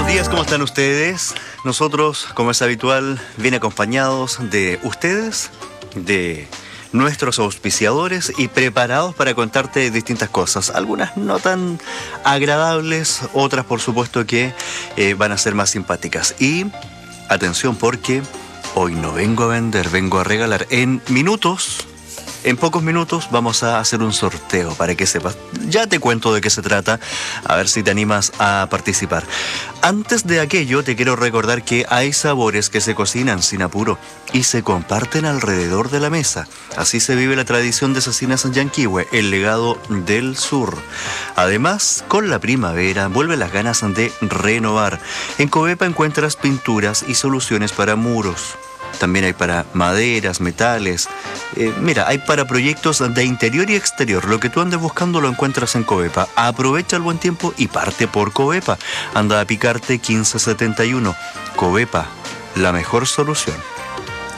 días, ¿cómo están ustedes? Nosotros, como es habitual, bien acompañados de ustedes, de nuestros auspiciadores y preparados para contarte distintas cosas. Algunas no tan agradables, otras por supuesto que van a ser más simpáticas. Y atención, porque hoy no vengo a vender, vengo a regalar. En pocos minutos vamos a hacer un sorteo para que sepas. Ya te cuento de qué se trata, a ver si te animas a participar. Antes de aquello, te quiero recordar que hay sabores que se cocinan sin apuro y se comparten alrededor de la mesa. Así se vive la tradición de Cecinas Yanquihue, el legado del sur. Además, con la primavera vuelven las ganas de renovar. En Covepa encuentras pinturas y soluciones para muros. También hay para maderas, metales. Hay para proyectos de interior y exterior. Lo que tú andes buscando lo encuentras en Covepa. Aprovecha el buen tiempo y parte por Covepa. Anda a Picarte 1571. Covepa, la mejor solución.